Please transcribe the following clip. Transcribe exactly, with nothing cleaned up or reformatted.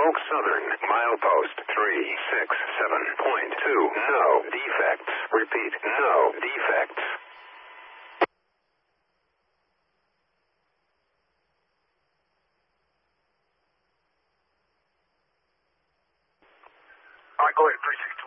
Norfolk Southern, milepost three six seven point two. No defects. Repeat, no defects. All right, go ahead, three six two.